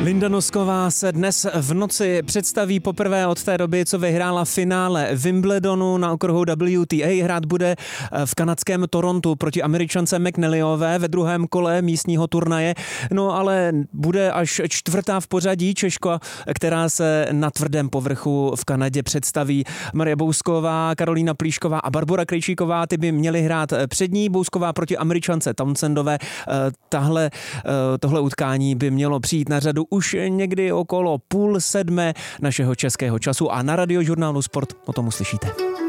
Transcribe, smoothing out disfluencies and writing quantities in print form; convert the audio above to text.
Linda Nosková se dnes v noci představí poprvé od té doby, co vyhrála finále Wimbledonu na okruhu WTA. Hrát bude v kanadském Torontu proti Američance McNallyové ve druhém kole místního turnaje. No ale bude až čtvrtá v pořadí Češka, která se na tvrdém povrchu v Kanadě představí. Marie Bousková, Karolína Plíšková a Barbora Krejčíková, ty by měly hrát před ní. Bousková proti Američance Townsendové. Tohle utkání by mělo přijít na řadu už někdy okolo 6:30 našeho českého času a na Radiožurnálu Sport o tom uslyšíte.